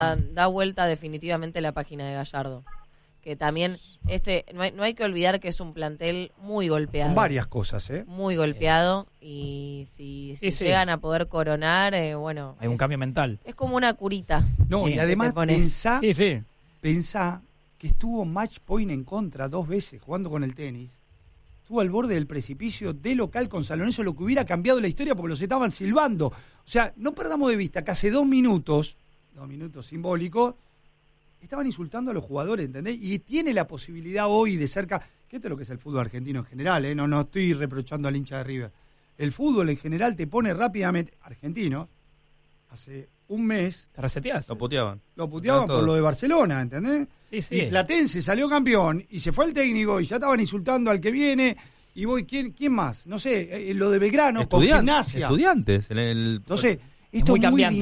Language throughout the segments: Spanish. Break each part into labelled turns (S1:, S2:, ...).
S1: Da vuelta definitivamente la página de Gallardo. Que también, no hay que olvidar que es un plantel muy golpeado.
S2: Son varias cosas,
S1: Muy golpeado, y si llegan a poder coronar, bueno...
S3: Hay un cambio mental.
S1: Es como una curita.
S2: No, y además pensá que estuvo match point en contra 2 veces jugando con el tenis. Estuvo al borde del precipicio de local con San Lorenzo, lo que hubiera cambiado la historia porque los estaban silbando. O sea, no perdamos de vista que hace 2 minutos simbólicos, estaban insultando a los jugadores, ¿entendés? Y tiene la posibilidad hoy de cerca, que esto es lo que es el fútbol argentino en general, no estoy reprochando al hincha de River. El fútbol en general te pone rápidamente, argentino, hace un mes...
S3: ¿Te reseteás?
S4: Lo puteaban.
S2: Por lo de Barcelona, ¿entendés?
S3: Sí.
S2: Y Platense salió campeón y se fue el técnico y ya estaban insultando al que viene y voy, ¿quién más? No sé, lo de Belgrano con Gimnasia.
S4: Estudiantes.
S2: Entonces... Esto es muy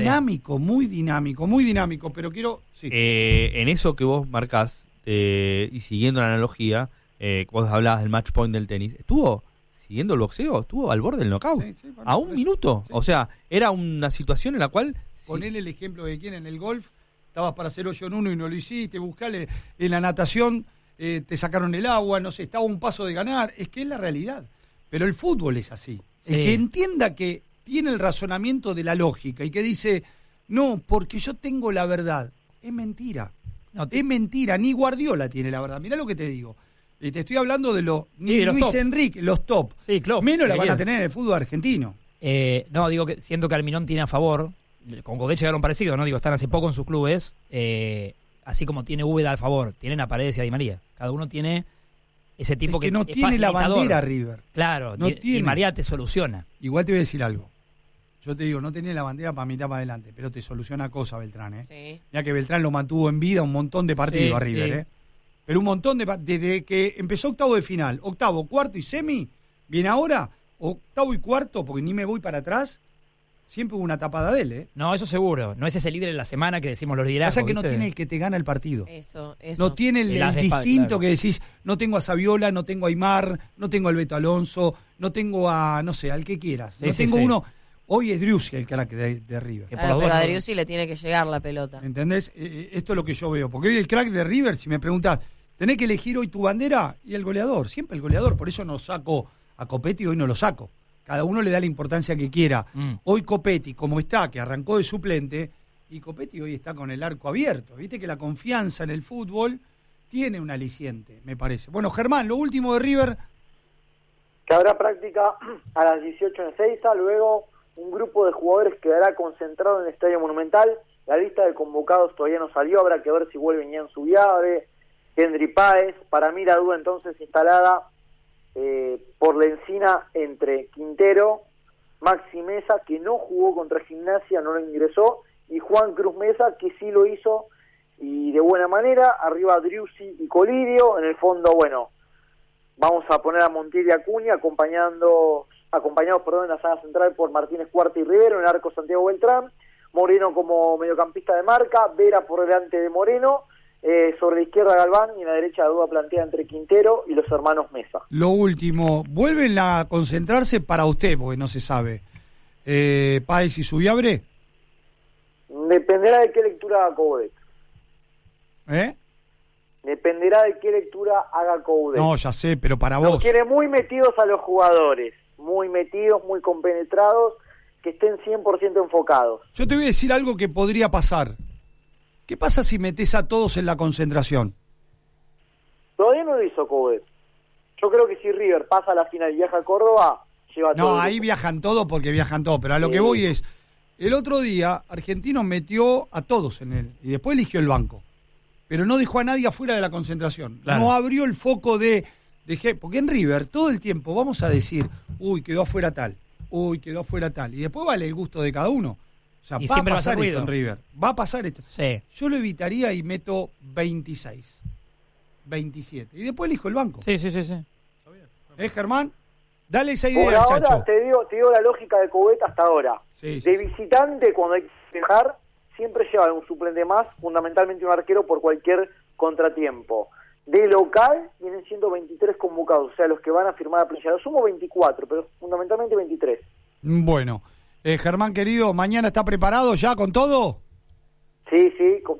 S2: dinámico, pero quiero... Sí.
S4: En eso que vos marcás, y siguiendo la analogía, vos hablabas del match point del tenis, estuvo siguiendo el boxeo, estuvo al borde del knockout, a un minuto. Sí. O sea, era una situación en la cual...
S2: Ponele el ejemplo de quién en el golf, estabas para hacer hoyo en uno y no lo hiciste, buscale en la natación, te sacaron el agua, no sé, estaba a un paso de ganar, es que es la realidad. Pero el fútbol es así. Sí. El que entienda que tiene el razonamiento de la lógica y que dice, no, porque yo tengo la verdad. Es mentira. Es mentira. Ni Guardiola tiene la verdad. Mirá lo que te digo. Te estoy hablando de ni Luis Enrique, los top.
S3: Sí, claro.
S2: Menos la van a tener en el fútbol argentino.
S3: No, digo que siento que Almirón tiene a favor, con Godeche llegaron parecido, ¿no? Digo, están hace poco en sus clubes, así como tiene Úbeda al favor, tienen a Paredes y a Di María. Cada uno tiene ese tipo
S2: que no tiene la bandera River.
S3: Claro, Di María te soluciona.
S2: Igual te voy a decir algo. Yo te digo, no tenía la bandera para mitad para adelante, pero te soluciona cosas Beltrán,
S1: Sí.
S2: Ya que Beltrán lo mantuvo en vida un montón de partidos a River, Pero un montón desde que empezó octavo de final, octavo, cuarto y semi, viene ahora, octavo y cuarto, porque ni me voy para atrás, siempre hubo una tapada de él,
S3: No, eso seguro. No es ese líder en la semana que decimos los liderazgos.
S2: Pasa que no tiene el que te gana el partido.
S1: Eso.
S2: No tiene el distinto que decís, no tengo a Saviola, no tengo a Aymar, no tengo al Beto Alonso, no tengo a, no sé, al que quieras. No tengo uno... Hoy es Driussi el crack de River.
S1: Pero a Driussi le tiene que llegar la pelota.
S2: ¿Entendés? Esto es lo que yo veo. Porque hoy el crack de River, si me preguntás, tenés que elegir hoy tu bandera y el goleador. Siempre el goleador. Por eso no saco a Copetti, hoy no lo saco. Cada uno le da la importancia que quiera. Hoy Copetti, como está, que arrancó de suplente, y Copetti hoy está con el arco abierto. Viste que la confianza en el fútbol tiene un aliciente, me parece. Bueno, Germán, lo último de River.
S5: Que habrá práctica a las 18 en Ezeiza, luego... Un grupo de jugadores quedará concentrado en el Estadio Monumental. La lista de convocados todavía no salió. Habrá que ver si vuelve Ian Subiabre, Henry Páez. Para mí la duda entonces instalada por la encina entre Quintero, Maxi Mesa, que no jugó contra Gimnasia, no lo ingresó, y Juan Cruz Mesa, que sí lo hizo y de buena manera. Arriba Driussi y Colidio. En el fondo, bueno, vamos a poner a Montiel y Acuña acompañados en la saga central por Martínez Cuarta y Rivero, en el arco Santiago Beltrán, Moreno como mediocampista de marca, Vera por delante de Moreno, sobre la izquierda Galván y en la derecha la duda plantea entre Quintero y los hermanos Mesa.
S2: Lo último, ¿vuelven a concentrarse para usted? Porque no se sabe. ¿Páez y Subiabre?
S5: Dependerá de qué lectura haga Coudet. Dependerá de qué lectura haga Coudet.
S2: No, ya sé, pero para vos.
S5: Los quiere muy metidos a los jugadores. Muy metidos, muy compenetrados, que estén 100% enfocados.
S2: Yo te voy a decir algo que podría pasar. ¿Qué pasa si metés a todos en la concentración?
S5: Todavía no lo hizo Coudet. Yo creo que si River pasa a la final y viaja a Córdoba, lleva todo.
S2: No, ahí viajan todos porque viajan todos, pero a lo que voy es, el otro día Argentino metió a todos en él y después eligió el banco, pero no dejó a nadie afuera de la concentración. Claro. No abrió el foco porque en River todo el tiempo vamos a decir, quedó afuera tal, y después vale el gusto de cada uno. O sea, va a pasar esto en River, va a pasar esto.
S3: Sí.
S2: Yo lo evitaría y meto 26, 27, y después elijo el banco.
S3: Sí.
S2: Germán? Dale esa idea,
S5: por ahora,
S2: Chacho.
S5: Te digo la lógica de Coudet hasta ahora.
S2: Sí.
S5: De visitante, cuando hay que dejar, siempre lleva un suplente más, fundamentalmente un arquero por cualquier contratiempo. De local vienen siendo 23 convocados, o sea, los que van a firmar a planilla. Lo sumo 24, pero fundamentalmente 23.
S2: Bueno, Germán querido, ¿mañana está preparado ya con todo?
S5: Sí, sí,